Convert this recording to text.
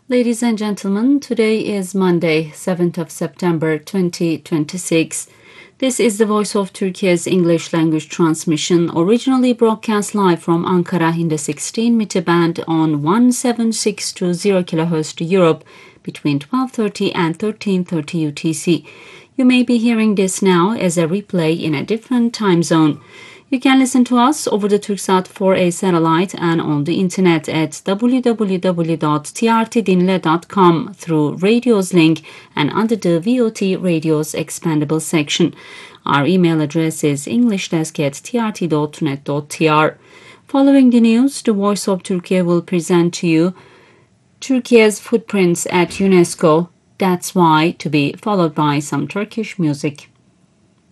Ladies and gentlemen, today is Monday, 7th of September 2026. This is the Voice of Turkey's English language transmission, originally broadcast live from Ankara in the 16-meter band on 17620 kHz to Europe between 12:30 and 13:30 UTC. You may be hearing this now as a replay in a different time zone. You can listen to us over the Turksat 4A satellite and on the internet at www.trtdinle.com through Radios link and under the VOT Radios expandable section. Our email address is englishdesk@trt.net.tr. Following the news, the Voice of Turkey will present to you Turkey's footprints at UNESCO. That's why, to be followed by some Turkish music.